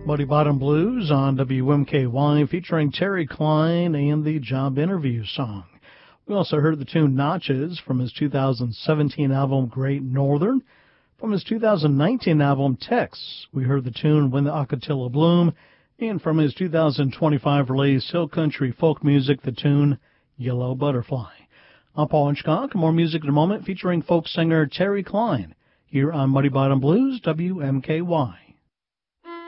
Muddy Bottom Blues on WMKY featuring Terry Klein and the Job Interview song. We also heard the tune Notches from his 2017 album Great Northern. From his 2019 album Tex, we heard the tune When the Ocatilla Bloom. And from his 2025 release Hill Country Folk Music, the tune Yellow Butterfly. I'm Paul Hitchcock. More music in a moment featuring folk singer Terry Klein here on Muddy Bottom Blues, WMKY.